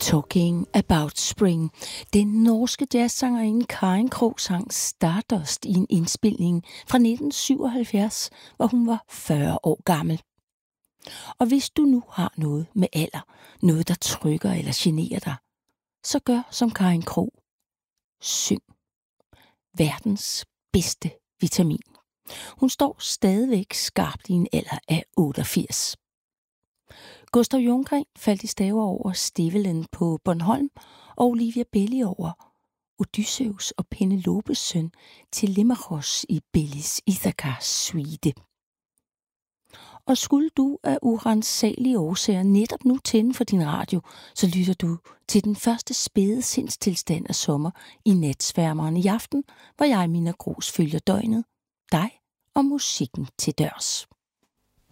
Talking About Spring. Den norske jazzsangerinde Karin Krog sang Stardust i en indspilning fra 1977, hvor hun var 40 år gammel. Og hvis du nu har noget med alder, noget der trykker eller generer dig, så gør som Karin Krog. Syng. Verdens bedste vitamin. Hun står stadigvæk skarpt i en alder af 88. Gustav Junggren faldt i staver over Stevelen på Bornholm og Olivia Belli over Odysseus og Penelopes søn Telemachos i Bellis Ithakars suite. Og skulle du af uransagelige årsager netop nu tænde for din radio, så lytter du til den første spæde sindstilstand af sommer i Natsværmeren i aften, hvor jeg, Mina Gros, følger døgnet, dig og musikken til dørs.